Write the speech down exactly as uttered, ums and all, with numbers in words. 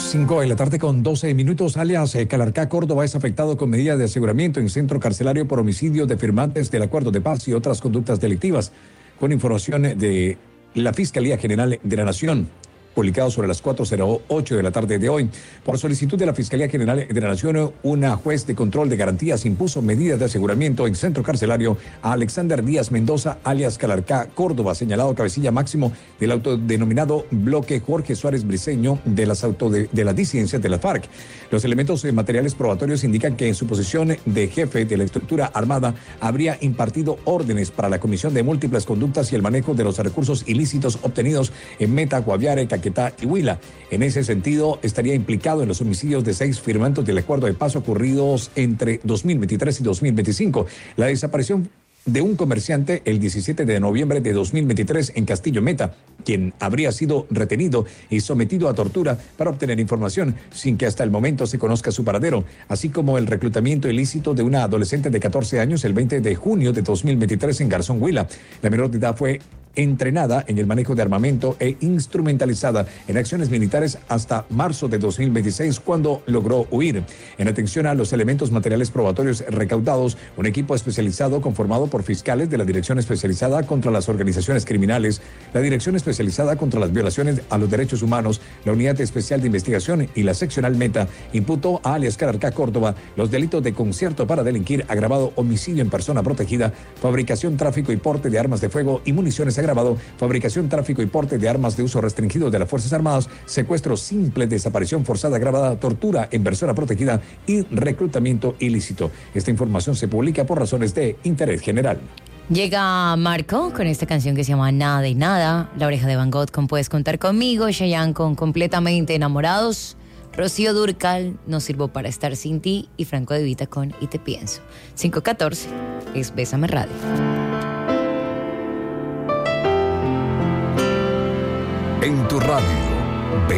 cinco de la tarde con doce minutos, alias eh, Calarcá, Córdoba, es afectado con medida de aseguramiento en centro carcelario por homicidio de firmantes del acuerdo de paz y otras conductas delictivas. Con información de la Fiscalía General de la Nación, publicado sobre las cuatro cero ocho de la tarde de hoy. Por solicitud de la Fiscalía General de la Nación, una juez de control de garantías impuso medidas de aseguramiento en centro carcelario a Alexander Díaz Mendoza, alias Calarcá, Córdoba, señalado cabecilla máximo del autodenominado bloque Jorge Suárez Briceño de las, auto de, de las disidencias de la FARC. Los elementos eh, materiales probatorios indican que en su posición de jefe de la estructura armada habría impartido órdenes para la comisión de múltiples conductas y el manejo de los recursos ilícitos obtenidos en Meta, Guaviare, Caquetá y Huila. En ese sentido, estaría implicado en los homicidios de seis firmantes del acuerdo de paz ocurridos entre dos mil veintitrés y dos mil veinticinco. La desaparición de un comerciante el diecisiete de noviembre de dos mil veintitrés en Castillo Meta, quien habría sido retenido y sometido a tortura para obtener información sin que hasta el momento se conozca su paradero, así como el reclutamiento ilícito de una adolescente de catorce años el veinte de junio de dos mil veintitrés en Garzón, Huila. La menor de edad fue entrenada en el manejo de armamento e instrumentalizada en acciones militares hasta marzo de dos mil veintiséis, cuando logró huir. En atención a los elementos materiales probatorios recaudados, un equipo especializado conformado por fiscales de la Dirección Especializada contra las Organizaciones Criminales, la Dirección Especializada contra las Violaciones a los Derechos Humanos, la Unidad Especial de Investigación y la Seccional Meta, imputó a alias Calarcá, Córdoba, los delitos de concierto para delinquir, agravado homicidio en persona protegida, fabricación, tráfico y porte de armas de fuego y municiones agravado, fabricación, tráfico y porte de armas de uso restringido de las Fuerzas Armadas, secuestro simple, desaparición forzada agravada, tortura en persona protegida y reclutamiento ilícito. Esta información se publica por razones de interés general. Llega Marco con esta canción que se llama Nada y Nada, La Oreja de Van Gogh con Puedes Contar Conmigo, Chayanne con Completamente Enamorados, Rocío Dúrcal, No Sirvo Para Estar Sin Ti y Franco De Vita con Y Te Pienso. cinco catorce es Bésame Radio. En tu radio.